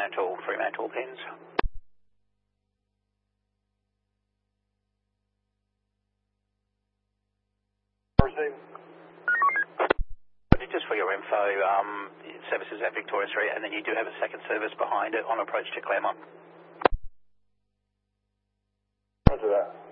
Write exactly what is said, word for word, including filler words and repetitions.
Fremantle, Fremantle pins. Just for your info, um, services at Victoria Street, and then you do have a second service behind it on approach to Claremont. Roger that.